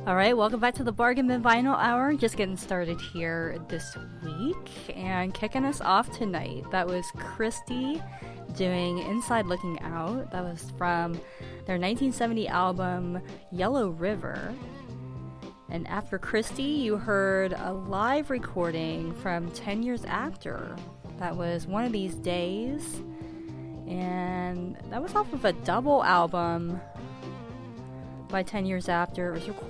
All right, welcome back to the Bargain Bin Vinyl Hour. Just getting started here this week and kicking us off tonight. That was Christie doing Inside Looking Out. That was from their 1970 album Yellow River. And after Christie, you heard a live recording from 10 Years After. That was One of These Days. And that was off of a double album by 10 Years After. It was recorded